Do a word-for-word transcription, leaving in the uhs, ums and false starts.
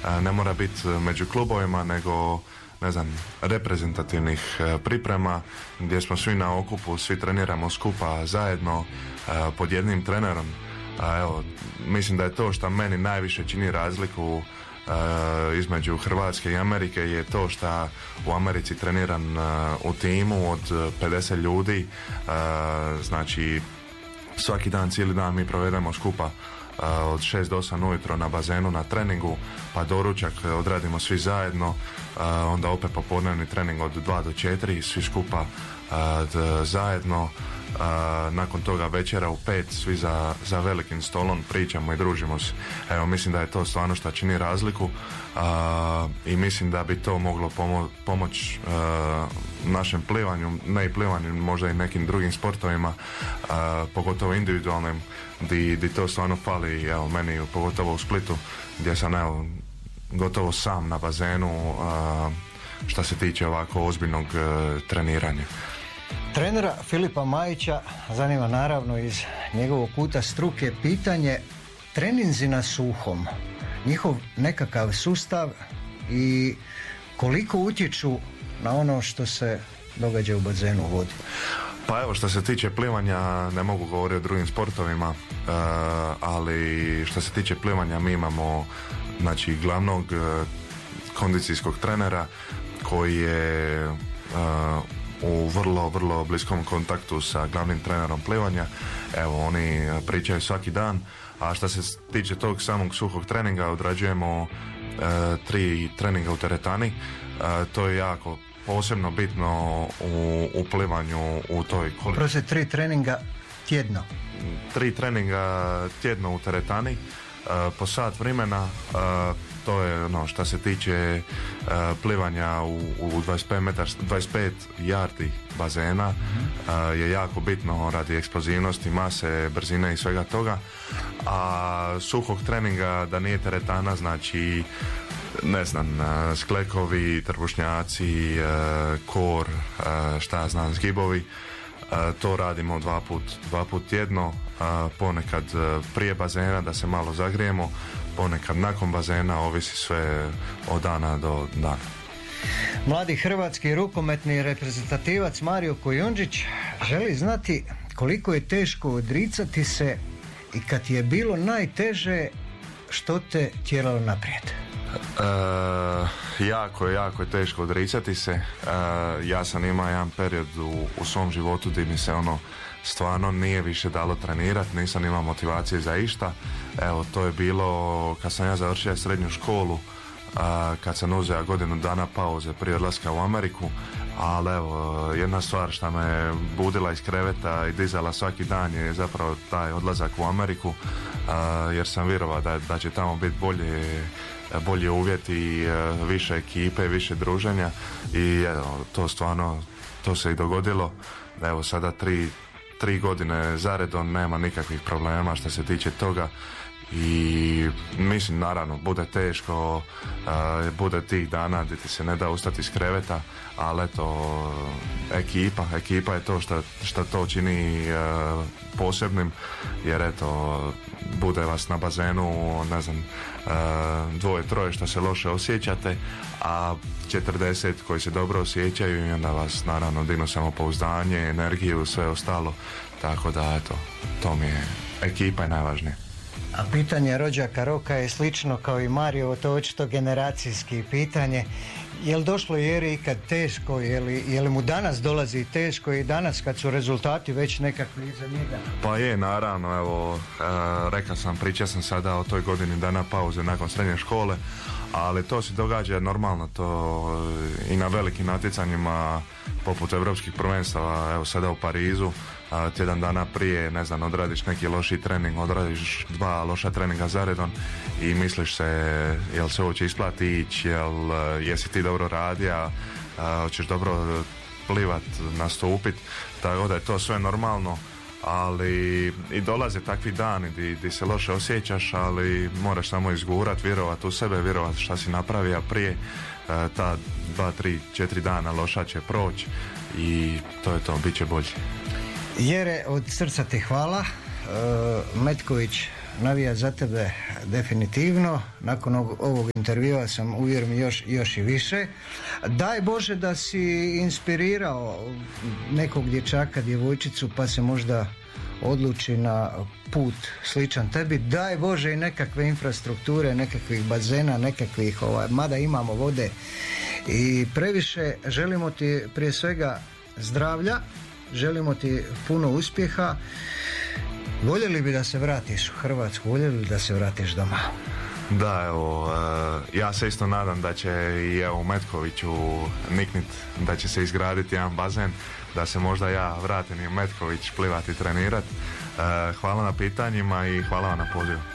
ne mora biti među klubovima, nego ne znam, reprezentativnih priprema gdje smo svi na okupu, svi treniramo skupa zajedno pod jednim trenerom. Evo, mislim da je to što meni najviše čini razliku između Hrvatske i Amerike je to što u Americi treniram u timu od pedeset ljudi, znači svaki dan, cijeli dan mi provedemo skupa od šest do osam ujutro na bazenu na treningu, pa doručak odradimo svi zajedno, onda opet popodnevni trening od dva do četiri, svi skupa zajedno. Uh, nakon toga večera u pet svi za, za velikim stolom pričamo i družimo se. Evo, mislim da je to stvarno što čini razliku uh, i mislim da bi to moglo pomo- pomoći uh, našem plivanju, ne i plivanju, možda i nekim drugim sportovima, uh, pogotovo individualnim, di, di to stvarno fali, evo, meni pogotovo u Splitu gdje sam evo, gotovo sam na bazenu uh, što se tiče ovako ozbiljnog uh, treniranja. Trenera Filipa Majića zanima naravno iz njegovog kuta struke pitanje treninzi na suhom, njihov nekakav sustav i koliko utječu na ono što se događa u bazenu u vodi. Pa evo, što se tiče plivanja, ne mogu govoriti o drugim sportovima, uh, ali što se tiče plivanja mi imamo znači glavnog uh, kondicijskog trenera koji je uh, u vrlo, vrlo bliskom kontaktu sa glavnim trenerom plivanja. Evo, oni pričaju svaki dan, a što se tiče tog samog suhog treninga, odrađujemo e, tri treninga u teretani. E, to je jako posebno bitno u, u plivanju u toj količini. Prosim, tri treninga tjedno? Tri treninga tjedno u teretani, e, po sat vremena. E, to je ono što se tiče uh, plivanja u, u dvadeset pet metar, dvadeset pet yardi bazena, uh, je jako bitno radi eksplozivnosti, mase, brzine i svega toga. A suhog treninga da nije teretana, znači ne znam, uh, sklekovi, trbušnjaci, uh, kor, uh, šta ja znam, zgibovi. Uh, to radimo dva put, dva put tjedno, uh, ponekad uh, prije bazena da se malo zagrijemo, ponekad nakon bazena, ovisi sve od dana do dana. Mladi hrvatski rukometni reprezentativac Mario Kujundžić želi znati koliko je teško odricati se i kad je bilo najteže, što te tjeralo naprijed? E, jako je, jako je teško odricati se. E, ja sam imao jedan period u, u svom životu gdje mi se ono stvarno nije više dalo trenirati, nisam imao motivacije za išta. Evo, to je bilo kad sam ja završio srednju školu, a, kad sam uzeo godinu dana pauze prije odlaska u Ameriku, ali evo, jedna stvar što me budila iz kreveta i dizala svaki dan je zapravo taj odlazak u Ameriku, a, jer sam vjerovao da, da će tamo biti bolje bolje uvjeti, više ekipe, više druženja i evo, to stvarno, to se i dogodilo. Evo, sada tri tri godine zaredom nema nikakvih problema što se tiče toga i mislim, naravno, bude teško, uh, bude tih dana gdje ti se ne da ustati iz kreveta, ali eto, ekipa, ekipa je to što, što to čini uh, posebnim, jer eto, bude vas na bazenu, ne znam, uh, dvoje, troje što se loše osjećate, a četrdeset koji se dobro osjećaju i onda vas naravno dignu samopouzdanje, energiju, sve ostalo, tako da eto, to mi je, ekipa je najvažnije. A pitanje rođaka Roka je slično kao i Mario, to je očito generacijski pitanje. Je li došlo Jeri ikad teško, je li, je li mu danas dolazi teško i danas kad su rezultati već nekakvi iza njega? Pa je, naravno, evo, e, rekao sam, pričao sam sada o toj godini dana pauze nakon srednje škole, ali to se događa normalno, to i na velikim natjecanjima poput europskih prvenstava, evo sada u Parizu, a, tjedan dana prije, ne znam, odradiš neki loši trening, odradiš dva loša treninga zaredom i misliš se jel se ovo će isplati ići, jel jesi ti dobro radio, hoćeš dobro plivat, nastupit, tako da je to sve normalno, ali i dolaze takvi dani di, di se loše osjećaš, ali moraš samo izgurat, vjerovat u sebe, vjerovat šta si napravio prije, ta dva, tri, četiri dana loša će proći i to je to, bit će bolje. Jere, od srca ti hvala. Uh, Metković navija za tebe definitivno. Nakon ovog intervjua sam uvjeren još, još i više. Daj Bože da si inspirirao nekog dječaka, djevojčicu, pa se možda odluči na put sličan tebi. Daj Bože i nekakve infrastrukture, nekakvih bazena, nekakvih, ovaj, mada imamo vode i previše. Želimo ti prije svega zdravlja, želimo ti puno uspjeha. Voljeli bi da se vratiš u Hrvatsku, voljeli bi da se vratiš doma? Da, evo, ja se isto nadam da će i evo u Metkoviću niknit, da će se izgraditi jedan bazen, da se možda ja vratim i u Metković plivati i trenirat. Hvala na pitanjima i hvala vam na pozivu.